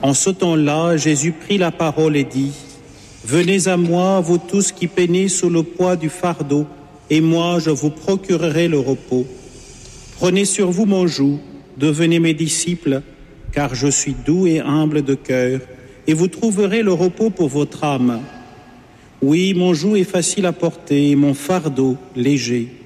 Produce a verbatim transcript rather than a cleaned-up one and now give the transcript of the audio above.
En ce temps-là, Jésus prit la parole et dit : « Venez à moi, vous tous qui peinez sous le poids du fardeau, et moi je vous procurerai le repos. Prenez sur vous mon joug, devenez mes disciples, car je suis doux et humble de cœur, et vous trouverez le repos pour votre âme. Oui, mon joug est facile à porter, et mon fardeau léger.